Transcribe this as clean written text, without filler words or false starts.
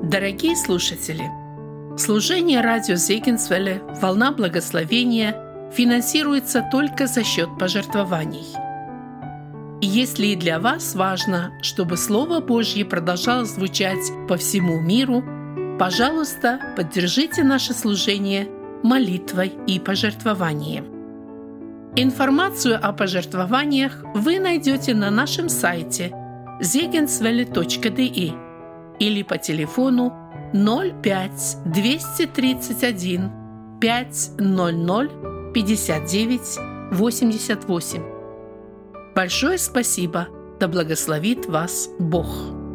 Дорогие слушатели, служение радио Зегенсвелле «Волна благословения» финансируется только за счет пожертвований. И если и для вас важно, чтобы Слово Божье продолжало звучать по всему миру, пожалуйста, поддержите наше служение молитвой и пожертвованием. Информацию о пожертвованиях вы найдете на нашем сайте zegenswelle.de или по телефону 05 231 500 59 88. Большое спасибо! Да благословит вас Бог!